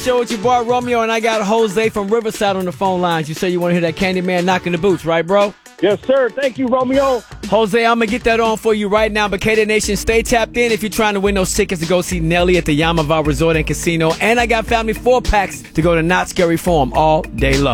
Show with your boy Romeo, and I got Jose from Riverside on the phone lines. You say you want to hear that Candyman knocking the boots, right, bro? Yes, sir. Thank you, Romeo. Jose, I'm going to get that on for you right now. But Cater Nation, stay tapped in if you're trying to win those tickets to go see Nelly at the Yamaval Resort and Casino. And I got family 4-packs to go to Not Scary Farm all day long.